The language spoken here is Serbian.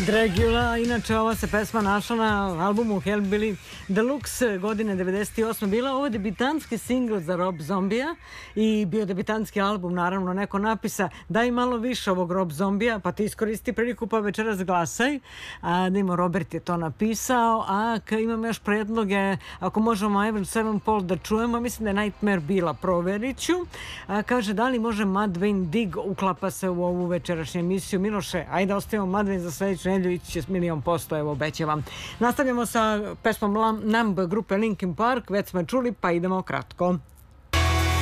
Dragula, inače ova se pesma našla na albumu Hellbilly Deluxe godine 98. Bila ovo debitanski singl za Rob Zombija i bio debitanski album, naravno neko napisa daj malo više ovog Rob Zombija, pa ti iskoristi priliku pa večeras glasaj. Nimo Robert je to napisao, a imam još predloge, ako možemo Avenged Sevenfold da čujemo, mislim da je Nightmare bila, proverit ću. Kaže, da li može Mudvayne Dig, uklapa se u ovu večerašnju emisiju. Miloše, ajde ostavimo Mudvayne za sledeću nedelju, ići će 1.000.000%, evo obećavam. Nastavljamo sa pesmom Numb grupe Linkin Park, već smo čuli, pa idemo kratko.